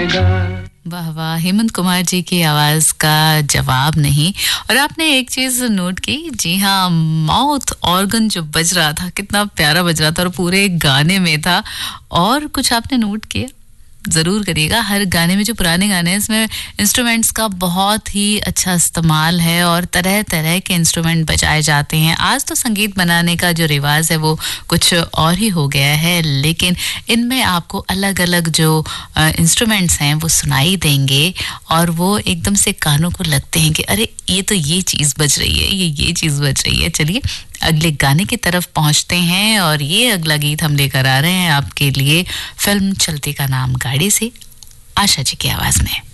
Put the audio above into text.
जाएगा। वाह वाह, हेमंत कुमार जी की आवाज का जवाब नहीं। और आपने एक चीज नोट की, जी हाँ, माउथ ऑर्गन जो बज रहा था कितना प्यारा बज रहा था और पूरे गाने में था। और कुछ आपने नोट किया, ज़रूर करिएगा, हर गाने में जो पुराने गाने हैं इसमें इंस्ट्रूमेंट्स का बहुत ही अच्छा इस्तेमाल है और तरह तरह के इंस्ट्रूमेंट बजाए जाते हैं। आज तो संगीत बनाने का जो रिवाज है वो कुछ और ही हो गया है, लेकिन इनमें आपको अलग अलग जो इंस्ट्रूमेंट्स हैं वो सुनाई देंगे और वो एकदम से कानों को लगते हैं कि अरे ये तो ये चीज़ बज रही है, ये चीज़ बज रही है। चलिए अगले गाने की तरफ पहुंचते हैं और ये अगला गीत हम लेकर आ रहे हैं आपके लिए फिल्म चलती का नाम गाड़ी से, आशा जी की आवाज में।